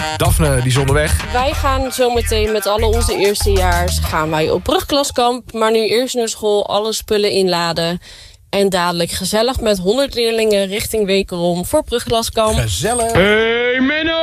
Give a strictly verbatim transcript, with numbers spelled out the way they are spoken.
Daphne, die is onderweg. Wij gaan zometeen met alle onze eerstejaars gaan wij op brugklaskamp. Maar nu eerst naar school, alle spullen inladen. En dadelijk gezellig met honderd leerlingen richting Wekerom voor brugklaskamp. Gezellig. Hey Menno!